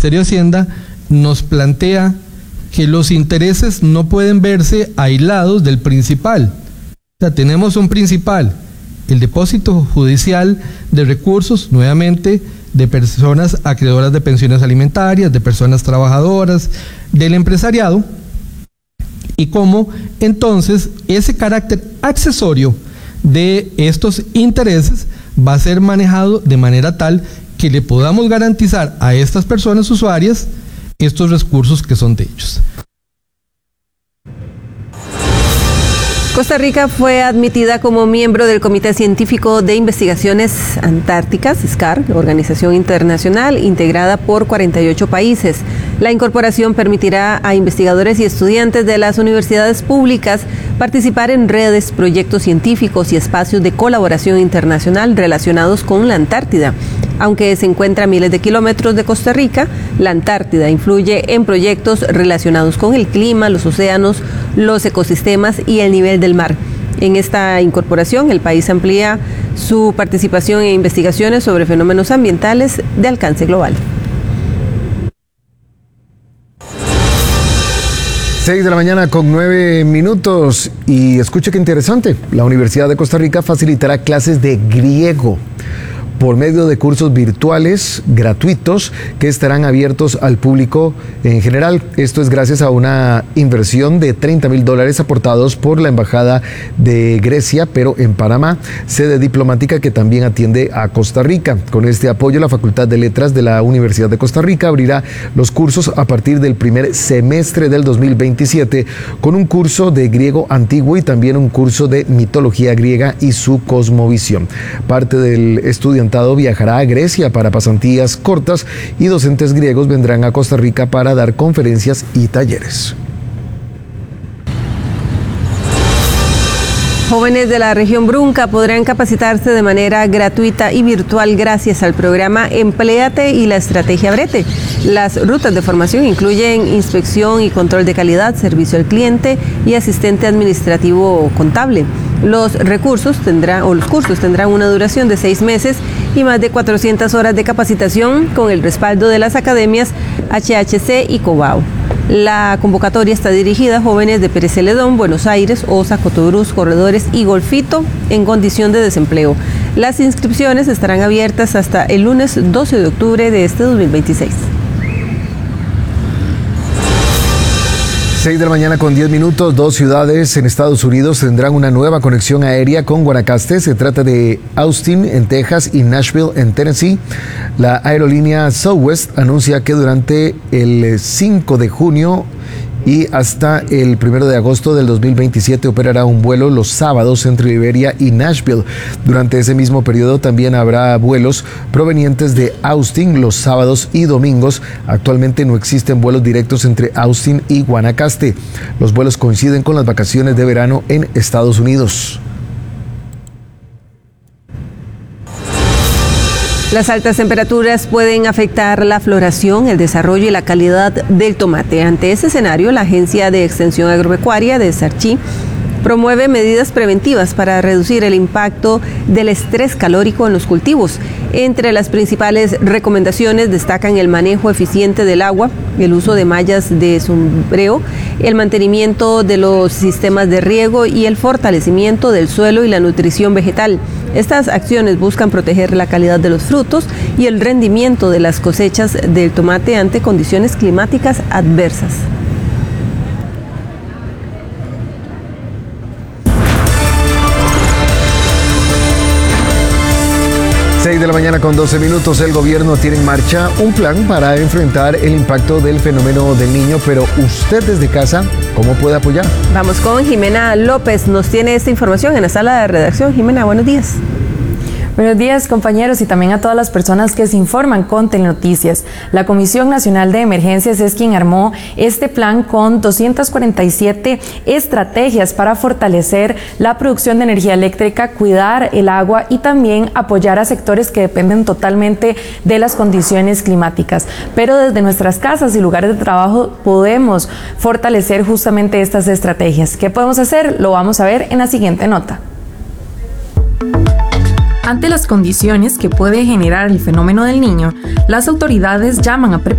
Ministerio de Hacienda nos plantea que los intereses no pueden verse aislados del principal. O sea, tenemos un principal, el depósito judicial de recursos, nuevamente, de personas acreedoras de pensiones alimentarias, de personas trabajadoras, del empresariado, y cómo entonces ese carácter accesorio de estos intereses va a ser manejado de manera tal que le podamos garantizar a estas personas usuarias estos recursos que son de ellos. Costa Rica fue admitida como miembro del Comité Científico de Investigaciones Antárticas, SCAR, organización internacional integrada por 48 países. La incorporación permitirá a investigadores y estudiantes de las universidades públicas participar en redes, proyectos científicos y espacios de colaboración internacional relacionados con la Antártida. Aunque se encuentra a miles de kilómetros de Costa Rica, la Antártida influye en proyectos relacionados con el clima, los océanos, los ecosistemas y el nivel del mar. En esta incorporación, el país amplía su participación en investigaciones sobre fenómenos ambientales de alcance global. 6 de la mañana con 9 minutos y escuche qué interesante. La Universidad de Costa Rica facilitará clases de griego por medio de cursos virtuales gratuitos que estarán abiertos al público en general. Esto es gracias a una inversión de $30,000 aportados por la Embajada de Grecia, pero en Panamá, sede diplomática que también atiende a Costa Rica. Con este apoyo, la Facultad de Letras de la Universidad de Costa Rica abrirá los cursos a partir del primer semestre del 2027 con un curso de griego antiguo y también un curso de mitología griega y su cosmovisión. Parte del estudiantado viajará a Grecia para pasantías cortas y docentes griegos vendrán a Costa Rica para dar conferencias y talleres. Jóvenes de la región Brunca podrán capacitarse de manera gratuita y virtual gracias al programa Empléate y la estrategia Brete. Las rutas de formación incluyen inspección y control de calidad, servicio al cliente y asistente administrativo contable. Los cursos tendrán una duración de 6 meses y más de 400 horas de capacitación con el respaldo de las academias HHC y Cobao. La convocatoria está dirigida a jóvenes de Pérez Celedón, Buenos Aires, Osa, Cotobruz, Corredores y Golfito en condición de desempleo. Las inscripciones estarán abiertas hasta el lunes 12 de octubre de este 2026. 6 de la mañana con 10 minutos, 2 ciudades en Estados Unidos tendrán una nueva conexión aérea con Guanacaste. Se trata de Austin en Texas y Nashville en Tennessee. La aerolínea Southwest anuncia que durante el 5 de junio y hasta el 1 de agosto del 2027 operará un vuelo los sábados entre Liberia y Nashville. Durante ese mismo periodo también habrá vuelos provenientes de Austin los sábados y domingos. Actualmente no existen vuelos directos entre Austin y Guanacaste. Los vuelos coinciden con las vacaciones de verano en Estados Unidos. Las altas temperaturas pueden afectar la floración, el desarrollo y la calidad del tomate. Ante ese escenario, la Agencia de Extensión Agropecuaria de Sarchí promueve medidas preventivas para reducir el impacto del estrés calórico en los cultivos. Entre las principales recomendaciones destacan el manejo eficiente del agua, el uso de mallas de sombreo, el mantenimiento de los sistemas de riego y el fortalecimiento del suelo y la nutrición vegetal. Estas acciones buscan proteger la calidad de los frutos y el rendimiento de las cosechas del tomate ante condiciones climáticas adversas. 6 de la mañana con 12 minutos, el gobierno tiene en marcha un plan para enfrentar el impacto del fenómeno del Niño, pero usted desde casa, ¿cómo puede apoyar? Vamos con Jimena López, nos tiene esta información en la sala de redacción. Jimena, buenos días. Buenos días, compañeros, y también a todas las personas que se informan con Telenoticias. La Comisión Nacional de Emergencias es quien armó este plan con 247 estrategias para fortalecer la producción de energía eléctrica, cuidar el agua y también apoyar a sectores que dependen totalmente de las condiciones climáticas. Pero desde nuestras casas y lugares de trabajo podemos fortalecer justamente estas estrategias. ¿Qué podemos hacer? Lo vamos a ver en la siguiente nota. Ante las condiciones que puede generar el fenómeno del Niño, las autoridades llaman a preparar